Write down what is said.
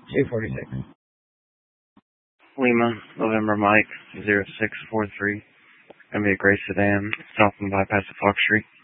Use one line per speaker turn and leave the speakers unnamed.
246.
Lima, November Mike, 0643. Gonna be a gray sedan, south and bypass of Fox Street.